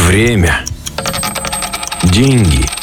Время. Деньги.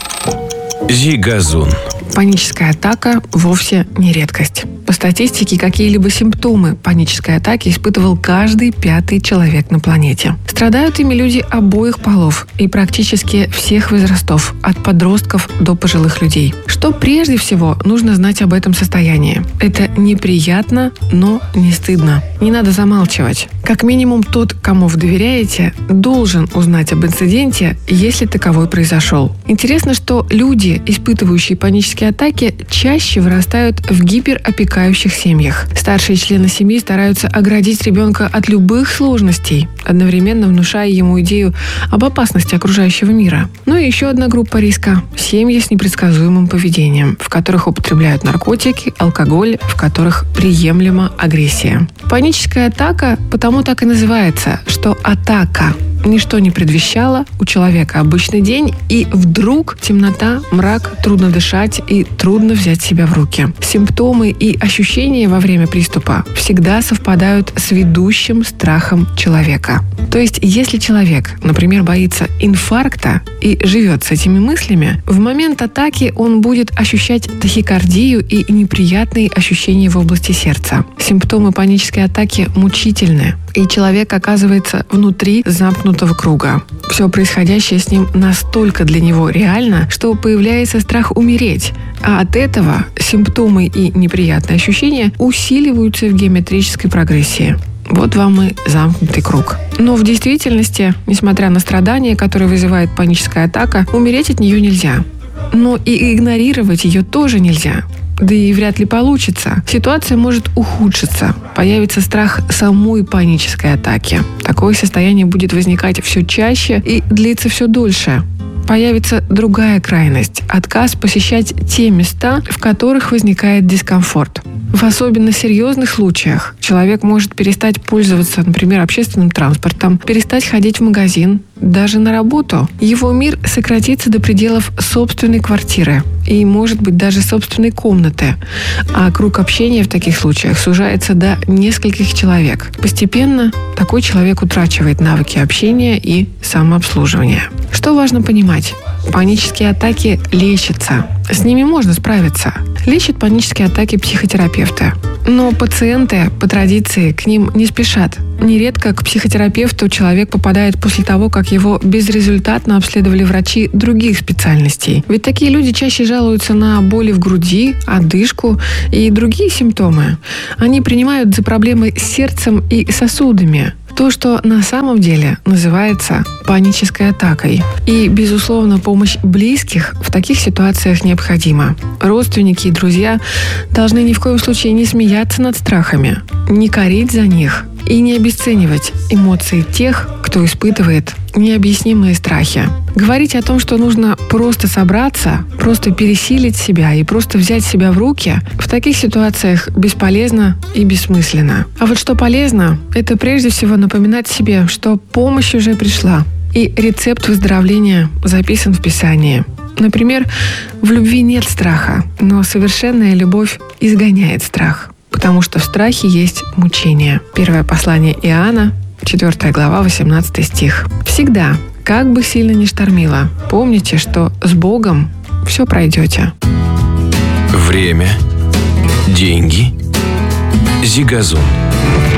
Зигазун. Паническая атака вовсе не редкость. По статистике, какие-либо симптомы панической атаки испытывал каждый 5-й человек на планете. Страдают ими люди обоих полов и практически всех возрастов, от подростков до пожилых людей. Что прежде всего нужно знать об этом состоянии? Это неприятно, но не стыдно. Не надо замалчивать. Как минимум тот, кому вы доверяете, должен узнать об инциденте, если таковой произошел. Интересно, что люди, испытывающие панические атаки, чаще вырастают в гиперопекающих семьях. Старшие члены семьи стараются оградить ребенка от любых сложностей, одновременно внушая ему идею об опасности окружающего мира. Ну и еще одна группа риска – семьи с непредсказуемым поведением, в которых употребляют наркотики, алкоголь, в которых приемлема агрессия. Паническая атака потому так и называется, что атака. Ничто не предвещало, у человека обычный день, и вдруг темнота, мрак, трудно дышать и трудно взять себя в руки. Симптомы и ощущения во время приступа всегда совпадают с ведущим страхом человека. То есть, если человек, например, боится инфаркта и живет с этими мыслями, в момент атаки он будет ощущать тахикардию и неприятные ощущения в области сердца. Симптомы панической атаки мучительны, и человек оказывается внутри замкнутого круга. Все происходящее с ним настолько для него реально, что появляется страх умереть, а от этого симптомы и неприятные ощущения усиливаются в геометрической прогрессии. Вот вам и замкнутый круг. Но в действительности, несмотря на страдания, которые вызывает паническая атака, умереть от нее нельзя. Но и игнорировать ее тоже нельзя. Да и вряд ли получится. Ситуация может ухудшиться. Появится страх самой панической атаки. Такое состояние будет возникать все чаще и длиться все дольше. Появится другая крайность – отказ посещать те места, в которых возникает дискомфорт. В особенно серьезных случаях человек может перестать пользоваться, например, общественным транспортом, перестать ходить в магазин, даже на работу. Его мир сократится до пределов собственной квартиры и, может быть, даже собственной комнаты. А круг общения в таких случаях сужается до нескольких человек. Постепенно такой человек утрачивает навыки общения и самообслуживания. Что важно понимать? Панические атаки лечатся. С ними можно справиться. Лечат панические атаки психотерапевты. Но пациенты, по традиции, к ним не спешат. Нередко к психотерапевту человек попадает после того, как его безрезультатно обследовали врачи других специальностей. Ведь такие люди чаще жалуются на боли в груди, одышку и другие симптомы. Они принимают за проблемы с сердцем и сосудами. То, что на самом деле называется панической атакой. И, безусловно, помощь близких в таких ситуациях необходима. Родственники и друзья должны ни в коем случае не смеяться над страхами, не корить за них и не обесценивать эмоции тех, кто испытывает необъяснимые страхи. Говорить о том, что нужно просто собраться, просто пересилить себя и просто взять себя в руки, в таких ситуациях бесполезно и бессмысленно. А вот что полезно, это прежде всего напоминать себе, что помощь уже пришла, и рецепт выздоровления записан в Писании. Например, в любви нет страха, но совершенная любовь изгоняет страх, потому что в страхе есть мучение. Первое послание Иоанна, 4 глава, 18 стих. Всегда, как бы сильно ни штормило, помните, что с Богом все пройдете. Время. Деньги. Зигазун.